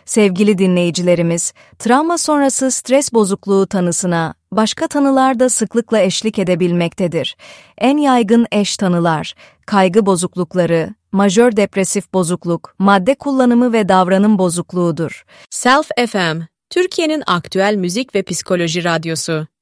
Sevgili dinleyicilerimiz, travma sonrası stres bozukluğu tanısına başka tanılar da sıklıkla eşlik edebilmektedir. En yaygın eş tanılar, kaygı bozuklukları, majör depresif bozukluk, madde kullanımı ve davranım bozukluğudur. Self FM, Türkiye'nin aktüel müzik ve psikoloji radyosu.